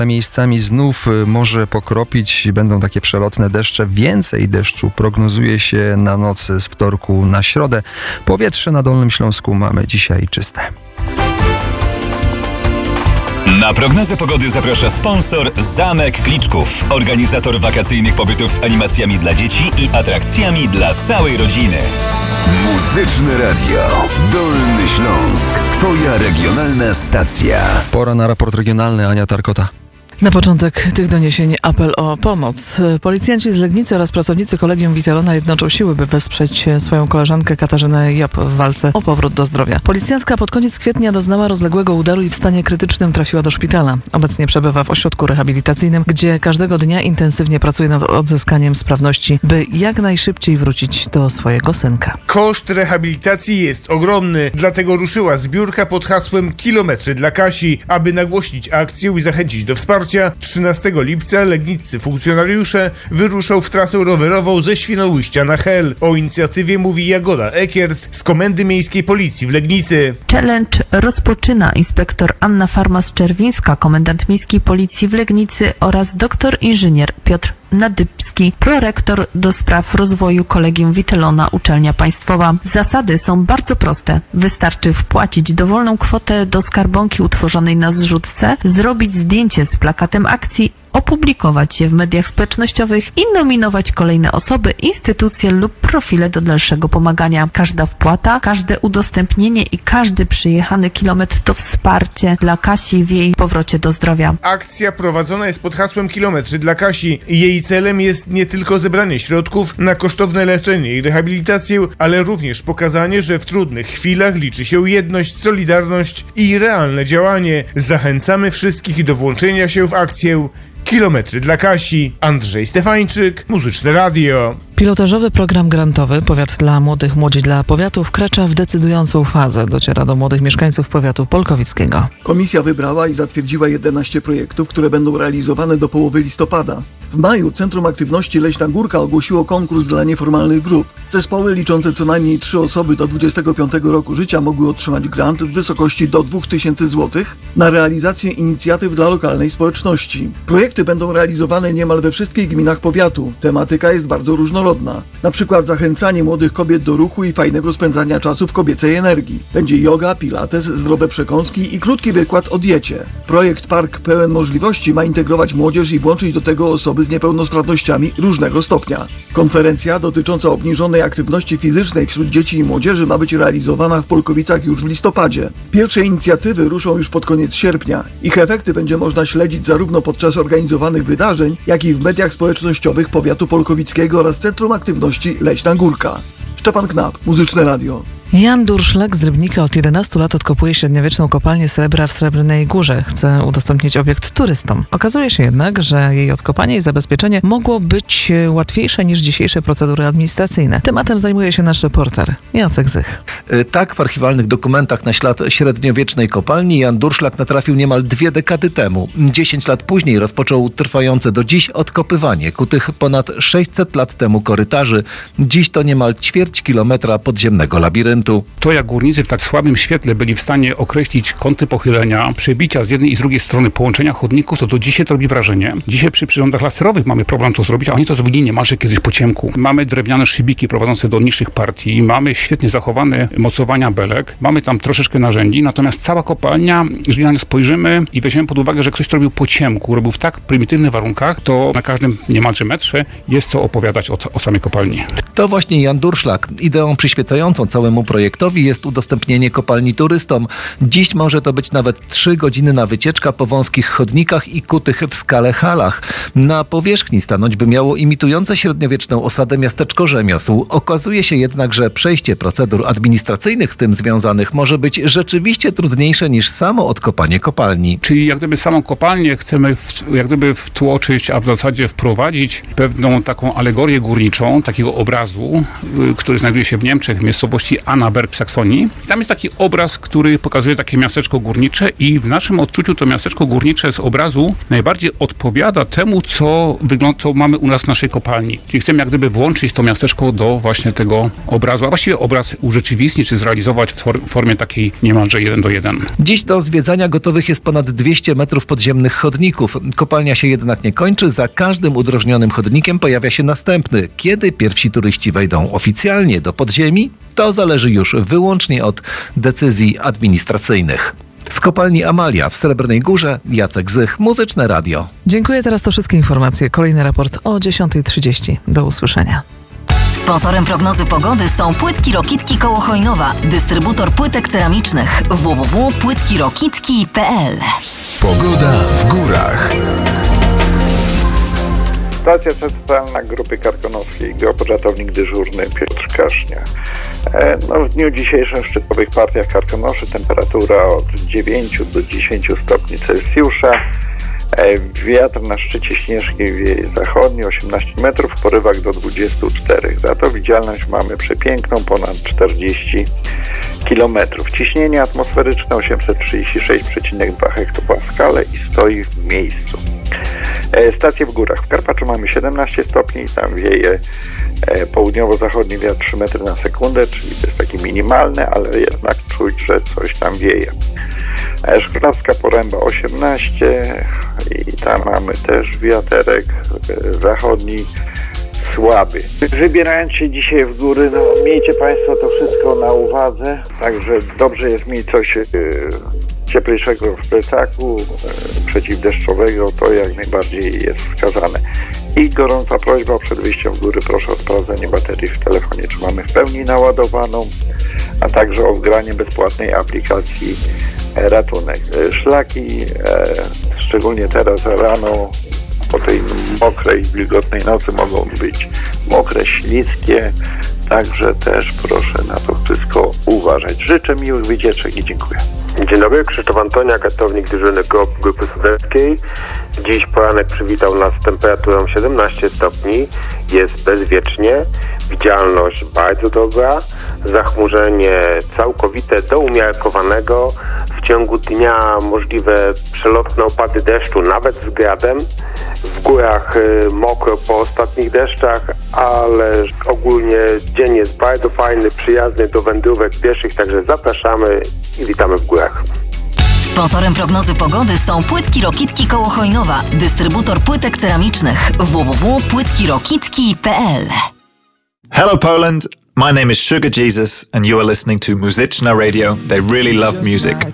Miejscami znów może pokropić, będą takie przelotne deszcze. Więcej deszczu prognozuje się na noc z wtorku na środę. Powietrze na Dolnym Śląsku mamy dzisiaj czyste. Na prognozę pogody zaprasza sponsor Zamek Kliczków, organizator wakacyjnych pobytów z animacjami dla dzieci i atrakcjami dla całej rodziny. Muzyczne Radio Dolny Śląsk. Twoja regionalna stacja. Pora na raport regionalny. Ania Tarkota. Na początek tych doniesień apel o pomoc. Policjanci z Legnicy oraz pracownicy Kolegium Witelona jednoczą siły, by wesprzeć swoją koleżankę Katarzynę Job w walce o powrót do zdrowia. Policjantka pod koniec kwietnia doznała rozległego udaru i w stanie krytycznym trafiła do szpitala. Obecnie przebywa w ośrodku rehabilitacyjnym, gdzie każdego dnia intensywnie pracuje nad odzyskaniem sprawności, by jak najszybciej wrócić do swojego synka. Koszt rehabilitacji jest ogromny, dlatego ruszyła zbiórka pod hasłem Kilometry dla Kasi, aby nagłośnić akcję i zachęcić do wsparcia. 13 lipca legniccy funkcjonariusze wyruszą w trasę rowerową ze Świnoujścia na Hel. O inicjatywie mówi Jagoda Ekiert z Komendy Miejskiej Policji w Legnicy. Challenge rozpoczyna inspektor Anna Farmas-Czerwińska, komendant Miejskiej Policji w Legnicy oraz doktor inżynier Piotr Nadybski, prorektor do spraw rozwoju Kolegium Witelona, uczelnia państwowa. Zasady są bardzo proste. Wystarczy wpłacić dowolną kwotę do skarbonki utworzonej na zrzutce, zrobić zdjęcie z plakatem akcji, opublikować je w mediach społecznościowych i nominować kolejne osoby, instytucje lub profile do dalszego pomagania. Każda wpłata, każde udostępnienie i każdy przyjechany kilometr to wsparcie dla Kasi w jej powrocie do zdrowia. Akcja prowadzona jest pod hasłem Kilometry dla Kasi. Jej celem jest nie tylko zebranie środków na kosztowne leczenie i rehabilitację, ale również pokazanie, że w trudnych chwilach liczy się jedność, solidarność i realne działanie. Zachęcamy wszystkich do włączenia się w akcję Kilometry dla Kasi. Andrzej Stefańczyk, Muzyczne Radio. Pilotażowy program grantowy Powiat dla Młodych, Młodzi dla Powiatu wkracza w decydującą fazę. Dociera do młodych mieszkańców powiatu polkowickiego. Komisja wybrała i zatwierdziła 11 projektów, które będą realizowane do połowy listopada. W maju Centrum Aktywności Leśna Górka ogłosiło konkurs dla nieformalnych grup. Zespoły liczące co najmniej 3 osoby do 25 roku życia mogły otrzymać grant w wysokości do 2000 zł na realizację inicjatyw dla lokalnej społeczności. Projekty będą realizowane niemal we wszystkich gminach powiatu. Tematyka jest bardzo różnorodna. Na przykład zachęcanie młodych kobiet do ruchu i fajnego spędzania czasu w kobiecej energii. Będzie yoga, pilates, zdrowe przekąski i krótki wykład o diecie. Projekt Park Pełen Możliwości ma integrować młodzież i włączyć do tego osoby z niepełnosprawnościami różnego stopnia. Konferencja dotycząca obniżonej aktywności fizycznej wśród dzieci i młodzieży ma być realizowana w Polkowicach już w listopadzie. Pierwsze inicjatywy ruszą już pod koniec sierpnia. Ich efekty będzie można śledzić zarówno podczas organizowanych wydarzeń, jak i w mediach społecznościowych powiatu polkowickiego oraz Centrum Aktywności Leśna Górka. Szczepan Knap, Muzyczne Radio. Jan Durszlak z Rybnika od 11 lat odkopuje średniowieczną kopalnię srebra w Srebrnej Górze. Chce udostępnić obiekt turystom. Okazuje się jednak, że jej odkopanie i zabezpieczenie mogło być łatwiejsze niż dzisiejsze procedury administracyjne. Tematem zajmuje się nasz reporter Jacek Zych. Tak, w archiwalnych dokumentach na ślad średniowiecznej kopalni Jan Durszlak natrafił niemal 2 dekady temu. 10 lat później rozpoczął trwające do dziś odkopywanie ku tych ponad 600 lat temu korytarzy. Dziś to niemal ćwierć kilometra podziemnego labiryntu. To, jak górnicy w tak słabym świetle byli w stanie określić kąty pochylenia, przebicia z jednej i z drugiej strony, połączenia chodników, to do dzisiaj to robi wrażenie. Dzisiaj przy przyrządach laserowych mamy problem to zrobić, a oni to zrobili niemalże kiedyś po ciemku. Mamy drewniane szybiki prowadzące do niższych partii, mamy świetnie zachowane mocowania belek, mamy tam troszeczkę narzędzi, natomiast cała kopalnia, jeżeli na nie spojrzymy i weźmiemy pod uwagę, że ktoś to robił po ciemku, robił w tak prymitywnych warunkach, to na każdym niemalże metrze jest co opowiadać o samej kopalni. To właśnie Jan Durszlak. Ideą przyświecającą całemu projektowi jest udostępnienie kopalni turystom. Dziś może to być nawet 3 godziny na wycieczka po wąskich chodnikach i kutych w skale halach. Na powierzchni stanąć by miało imitujące średniowieczną osadę miasteczko rzemiosł. Okazuje się jednak, że przejście procedur administracyjnych z tym związanych może być rzeczywiście trudniejsze niż samo odkopanie kopalni. Czyli jak gdyby samą kopalnię chcemy wtłoczyć, a w zasadzie wprowadzić pewną taką alegorię górniczą, takiego obrazu, który znajduje się w Niemczech, w miejscowości Anna Annaberg w Saksonii. Tam jest taki obraz, który pokazuje takie miasteczko górnicze i w naszym odczuciu to miasteczko górnicze z obrazu najbardziej odpowiada temu, co mamy u nas w naszej kopalni. Czyli chcemy jak gdyby włączyć to miasteczko do właśnie tego obrazu, a właściwie obraz urzeczywistnić czy zrealizować w formie takiej niemalże 1:1. Dziś do zwiedzania gotowych jest ponad 200 metrów podziemnych chodników. Kopalnia się jednak nie kończy. Za każdym udrożnionym chodnikiem pojawia się następny. Kiedy pierwsi turyści wejdą oficjalnie do podziemi, to zależy już wyłącznie od decyzji administracyjnych. Z kopalni Amalia w Srebrnej Górze, Jacek Zych, Muzyczne Radio. Dziękuję, teraz to wszystkie informacje. Kolejny raport o 10:30. Do usłyszenia. Sponsorem prognozy pogody są Płytki Rokitki koło Chojnowa, dystrybutor płytek ceramicznych www.płytkirokitki.pl. Pogoda w górach. Stacja centralna Grupy Karkonoskiej, geopoczatownik dyżurny Piotr Kasznia. W dniu dzisiejszym w szczytowych partiach Karkonoszy temperatura od 9 do 10 stopni Celsjusza. Wiatr na szczycie Śnieżki wieje zachodni 18 metrów, w porywach do 24. Za to widzialność mamy przepiękną, ponad 40 km. Ciśnienie atmosferyczne 836,2 hektopaskale i stoi w miejscu. Stacje w górach. W Karpaczu mamy 17 stopni, tam wieje południowo-zachodni wiatr 3 metry na sekundę, czyli to jest taki minimalny, ale jednak czuć, że coś tam wieje. Szklarska Poręba 18 i tam mamy też wiaterek zachodni słaby. Wybierając się dzisiaj w góry, miejcie Państwo to wszystko na uwadze, także dobrze jest mieć coś cieplejszego w plecaku, przeciwdeszczowego, to jak najbardziej jest wskazane. I gorąca prośba przed wyjściem w góry, proszę o sprawdzenie baterii w telefonie, czy mamy w pełni naładowaną, a także o wgranie bezpłatnej aplikacji Ratunek. Szlaki, szczególnie teraz rano, po tej mokrej, wilgotnej nocy mogą być mokre, śliskie, także też proszę na to wszystko uważać. Życzę miłych wycieczek i dziękuję. Dzień dobry, Krzysztof Antoniak, ratownik dyżurny Grupy Sudeckiej. Dziś poranek przywitał nas z temperaturą 17 stopni, jest bezwiecznie, widzialność bardzo dobra, zachmurzenie całkowite do umiarkowanego, w ciągu dnia możliwe przelotne opady deszczu, nawet z gradem, w górach mokro po ostatnich deszczach, ale ogólnie dzień jest bardzo fajny, przyjazny do wędrówek pieszych, także zapraszamy i witamy w górach. Sponsorem prognozy pogody są Płytki Rokitki koło Chojnowa, dystrybutor płytek ceramicznych www.płytkirokitki.pl. Hello Poland, my name is Sugar Jesus and you are listening to Muzyczne Radio. They really love music.